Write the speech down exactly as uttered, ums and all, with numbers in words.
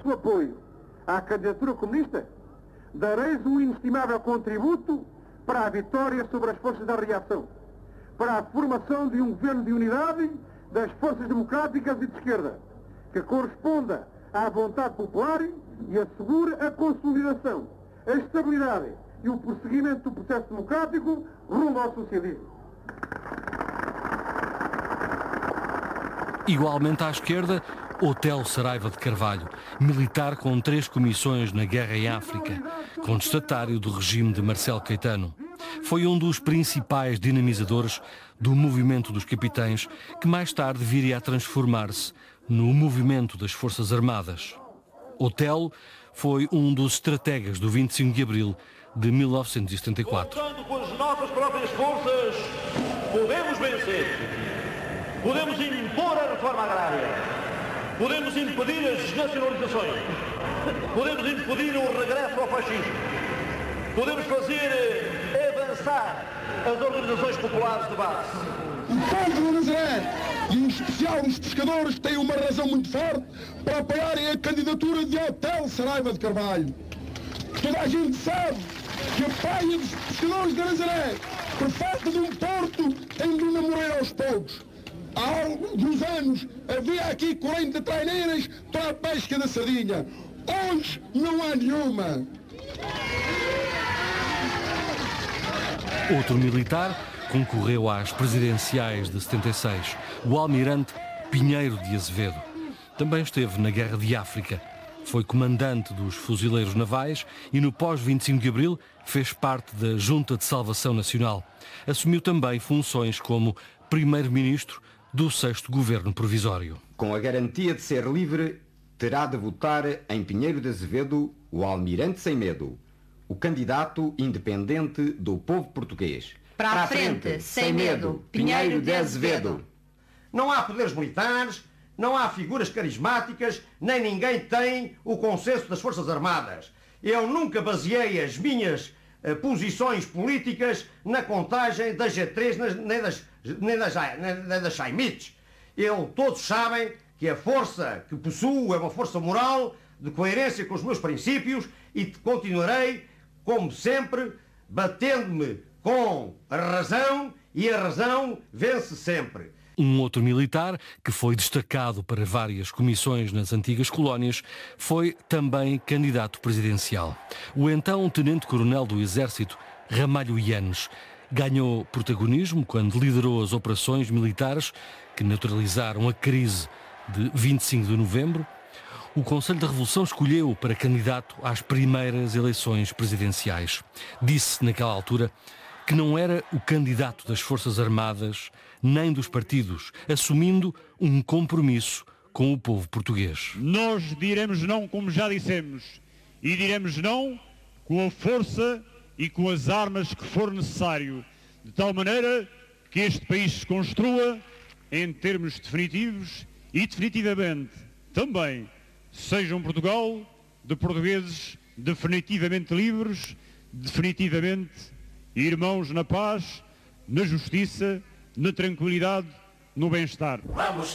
vosso apoio à candidatura comunista, dareis um inestimável contributo para a vitória sobre as forças da reação, para a formação de um governo de unidade das forças democráticas e de esquerda, que corresponda à vontade popular e assegure a consolidação, a estabilidade e o prosseguimento do processo democrático rumo ao socialismo. Igualmente à esquerda, Otelo Saraiva de Carvalho, militar com três comissões na guerra em África, contestatário do regime de Marcelo Caetano. Foi um dos principais dinamizadores do movimento dos capitães, que mais tarde viria a transformar-se no movimento das Forças Armadas. Otelo foi um dos estrategas do vinte e cinco de abril de mil novecentos e setenta e quatro. Lutando com as nossas próprias forças, podemos vencer. Podemos impor a reforma agrária. Podemos impedir as desnacionalizações. Podemos impedir o regresso ao fascismo. Podemos fazer avançar as organizações populares de base. O povo de Nazaré, e em especial os pescadores, têm uma razão muito forte para apoiarem a candidatura de Otelo Saraiva de Carvalho. Toda a gente sabe que a praia dos pescadores de Nazaré, por falta de um porto, tem de morrer aos poucos. Há alguns anos havia aqui quarenta traineiras para a pesca da sardinha. Hoje não há nenhuma. Outro militar concorreu às presidenciais de setenta e seis, o almirante Pinheiro de Azevedo. Também esteve na Guerra de África. Foi comandante dos fuzileiros navais e no pós vinte e cinco de abril fez parte da Junta de Salvação Nacional. Assumiu também funções como primeiro-ministro do sexto Governo Provisório. Com a garantia de ser livre, terá de votar em Pinheiro de Azevedo o almirante sem medo, o candidato independente do povo português. Para a frente, sem medo, Pinheiro de Azevedo. Não há poderes militares, não há figuras carismáticas, nem ninguém tem o consenso das Forças Armadas. Eu nunca baseei as minhas uh, posições políticas na contagem das G três nem das, nem das, nem das Chaimites. Eu, todos sabem que a força que possuo é uma força moral, de coerência com os meus princípios, e continuarei, como sempre, batendo-me com a razão, e a razão vence sempre. Um outro militar, que foi destacado para várias comissões nas antigas colónias, foi também candidato presidencial. O então tenente-coronel do Exército, Ramalho Yanes, ganhou protagonismo quando liderou as operações militares que neutralizaram a crise de vinte e cinco de novembro. O Conselho da Revolução escolheu-o para candidato às primeiras eleições presidenciais. Disse naquela altura que não era o candidato das Forças Armadas nem dos partidos, assumindo um compromisso com o povo português. Nós diremos não, como já dissemos, e diremos não com a força e com as armas que for necessário, de tal maneira que este país se construa em termos definitivos e definitivamente também seja um Portugal de portugueses definitivamente livres, definitivamente irmãos na paz, na justiça, na tranquilidade, no bem-estar.